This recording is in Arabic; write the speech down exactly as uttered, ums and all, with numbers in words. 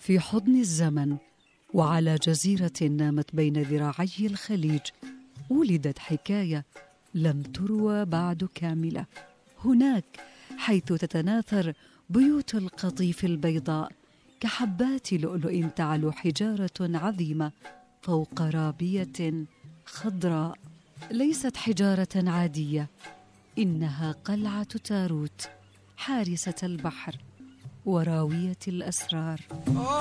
في حضن الزمن وعلى جزيرة نامت بين ذراعي الخليج ولدت حكاية لم تروى بعد كاملة. هناك حيث تتناثر بيوت القطيف البيضاء كحبات لؤلؤ تعلو حجارة عظيمة فوق رابية خضراء. ليست حجارة عادية، إنها قلعة تاروت، حارسة البحر وراوية الأسرار.